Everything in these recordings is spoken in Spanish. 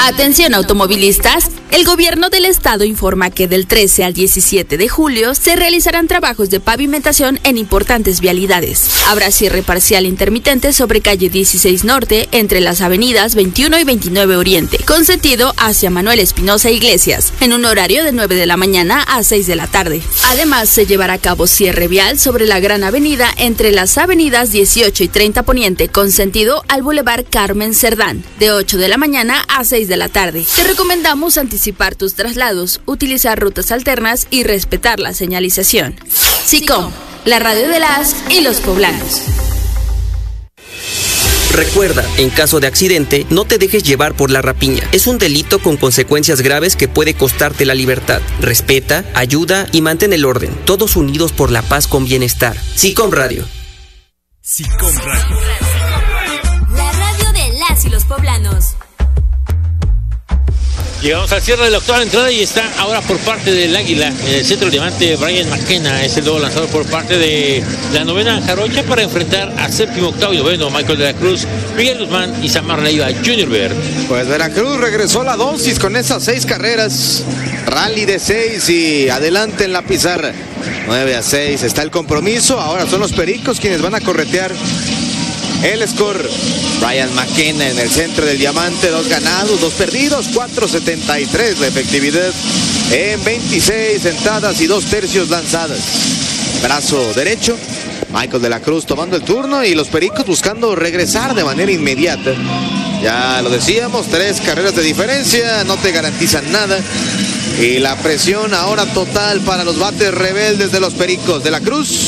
Atención automovilistas, el gobierno del estado informa que del 13 al 17 de julio se realizarán trabajos de pavimentación en importantes vialidades. Habrá cierre parcial intermitente sobre calle 16 Norte entre las avenidas 21 y 29 Oriente, con sentido hacia Manuel Espinosa Iglesias, en un horario de 9 de la mañana a 6 de la tarde. Además, se llevará a cabo cierre vial sobre la Gran Avenida entre las avenidas 18 y 30 Poniente, con sentido al Boulevard Carmen Cerdán, de 8 de la mañana a 6 de la tarde. Te recomendamos anticipar tus traslados, utilizar rutas alternas y respetar la señalización. SICOM, la radio de las y los poblanos. Recuerda, en caso de accidente, no te dejes llevar por la rapiña. Es un delito con consecuencias graves que puede costarte la libertad. Respeta, ayuda y mantén el orden. Todos unidos por la paz con bienestar. SICOM Radio. SICOM Radio. La radio de las y los poblanos. Llegamos al cierre de la octava entrada y está ahora por parte del Águila, en el centro del diamante, Brian McKenna es el nuevo lanzador por parte de la novena jarocha para enfrentar a séptimo, octavo y noveno Michael de la Cruz, Miguel Guzmán y Samar Leiva Jr. Pues Veracruz regresó a la dosis con esas 6 carreras, rally de 6 y adelante en la pizarra. 9-6 está el compromiso, ahora son los Pericos quienes van a corretear el score. Brian McKenna en el centro del diamante, 2 ganados, 2 perdidos, 4.73 la efectividad en 26 entradas y 2 tercios lanzadas. Brazo derecho, Michael de la Cruz tomando el turno y los Pericos buscando regresar de manera inmediata. Ya lo decíamos, 3 carreras de diferencia, no te garantizan nada. Y la presión ahora total para los bates rebeldes de los Pericos. De la Cruz,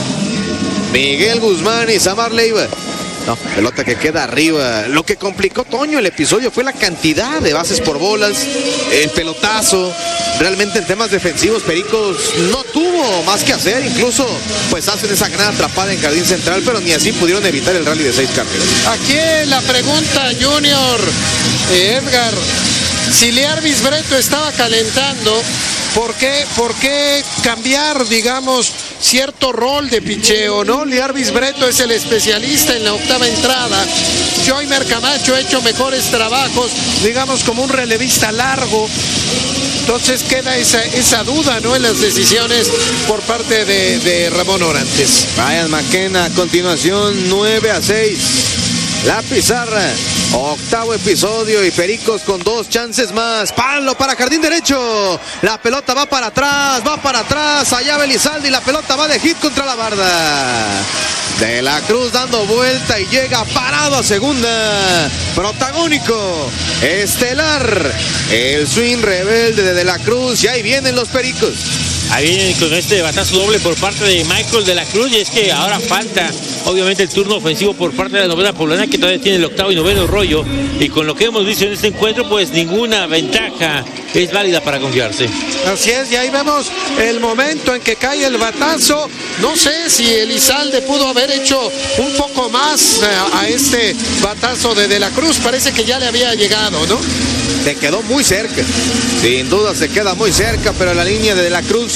Miguel Guzmán y Samar Leiva. No, pelota que queda arriba. Lo que complicó, Toño, el episodio fue la cantidad de bases por bolas, el pelotazo. Realmente en temas defensivos Pericos no tuvo más que hacer. Incluso pues hacen esa gran atrapada en jardín central, pero ni así pudieron evitar el rally de 6 carreras. Aquí la pregunta, Junior, Edgar, si Liarbis Breto estaba calentando, ¿por qué cambiar, digamos, cierto rol de picheo, no? Liarbis Breto es el especialista en la octava entrada. Joymer Camacho ha hecho mejores trabajos, digamos, como un relevista largo. Entonces queda esa duda, ¿no?, en las decisiones por parte de Ramón Orantes. Brian McKenna a continuación, 9-6. La pizarra, octavo episodio y Pericos con 2 chances más. Palo para jardín derecho. La pelota va para atrás. Allá Belizalde y la pelota va de hit contra la barda. De la Cruz dando vuelta y llega parado a segunda. Protagónico, estelar, el swing rebelde de la Cruz. Y ahí vienen los Pericos. Ahí vienen con este batazo doble por parte de Michael de la Cruz, y es que ahora falta obviamente el turno ofensivo por parte de la novena poblana, que todavía tiene el octavo y noveno rollo, y con lo que hemos visto en este encuentro, pues ninguna ventaja es válida para confiarse. Así es, y ahí vemos el momento en que cae el batazo. No sé si Elizalde pudo haber hecho un poco más a este batazo de la Cruz, parece que ya le había llegado, ¿no? Se quedó muy cerca, sin duda se queda muy cerca, pero la línea de la Cruz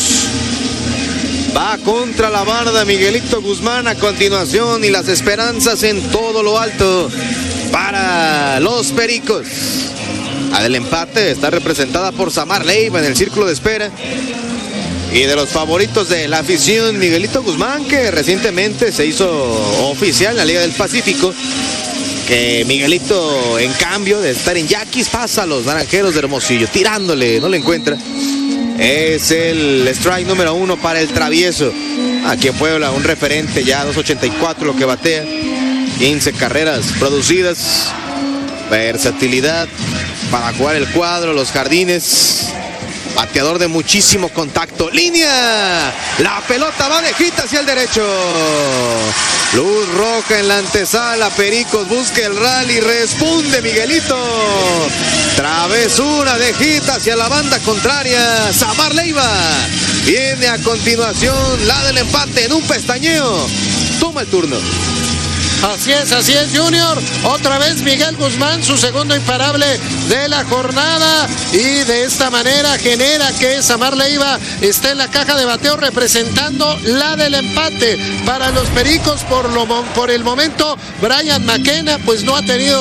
va contra la barda. Miguelito Guzmán a continuación y las esperanzas en todo lo alto para los Pericos. La del empate está representada por Samar Leiva en el círculo de espera. Y de los favoritos de la afición, Miguelito Guzmán, que recientemente se hizo oficial en la Liga del Pacífico. Que Miguelito, en cambio de estar en Yaquis, pasa a los Naranjeros de Hermosillo, tirándole, no le encuentra. Es el strike número 1 para el travieso. Aquí en Puebla, un referente ya, 2.84 lo que batea. 15 carreras producidas. Versatilidad para jugar el cuadro, los jardines. Bateador de muchísimo contacto. ¡Línea! La pelota va de hit hacia el derecho. Luz roja en la antesala. Pericos busca el rally. Responde Miguelito. Travesura de hit hacia la banda contraria. Samar Leiva. Viene a continuación la del empate en un pestañeo. Toma el turno. Así es, Junior. Otra vez Miguel Guzmán, su segundo imparable de la jornada. Y de esta manera genera que Samar Leiva esté en la caja de bateo representando la del empate para los Pericos. Por el momento, Brian McKenna pues no ha tenido